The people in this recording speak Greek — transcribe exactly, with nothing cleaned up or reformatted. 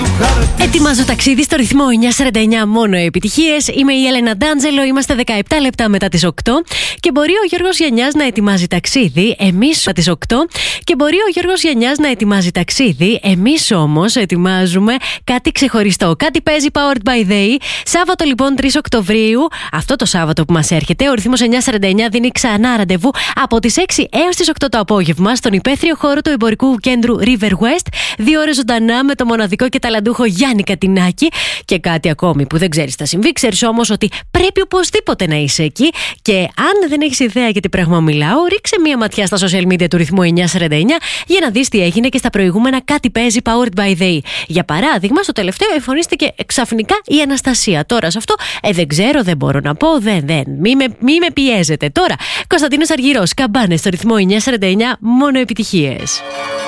Ετοιμάζω ταξίδι στο ρυθμό εννιά σαράντα εννιά, μόνο επιτυχίες. Είμαι η Έλενα Ντάντζελο, είμαστε δεκαεπτά λεπτά μετά τις οκτώ. Και μπορεί ο Γιώργος Γιαννιάς να ετοιμάζει ταξίδι, εμείς τις οκτώ. Και μπορεί ο Γιώργος Γιαννιάς να ετοιμάζει ταξίδι, εμείς όμως ετοιμάζουμε κάτι ξεχωριστό. Κάτι παίζει Powered by Day. Σάββατο λοιπόν τρεις Οκτωβρίου, αυτό το Σάββατο που μας έρχεται, ο ρυθμός εννιά σαράντα εννιά δίνει ξανά ραντεβού από τις έξι έως τις οκτώ το απόγευμα στον υπαίθριο χώρο του εμπορικού κέντρου River West. Δύο ώρες ζωντανά με το μοναδικό και ταλαντούχο Γιάννη Κατινάκη. Και κάτι ακόμη που δεν ξέρεις θα συμβεί, ξέρεις όμως ότι πρέπει οπωσδήποτε να είσαι εκεί. Και αν δεν έχεις ιδέα για τι πράγμα μιλάω, ρίξε μία ματιά στα social media του ρυθμού εννιά σαράντα εννιά για να δεις τι έγινε και στα προηγούμενα κάτι παίζει Powered by Day. Για παράδειγμα, στο τελευταίο εμφανίστηκε ξαφνικά η Αναστασία. Τώρα σε αυτό ε, δεν ξέρω, δεν μπορώ να πω, δεν, δεν. Μη με, μη με πιέζετε. Τώρα, Κωνσταντίνος Αργυρός, Καμπάνες στο ρυθμό εννιά σαράντα εννιά, μόνο επιτυχίες.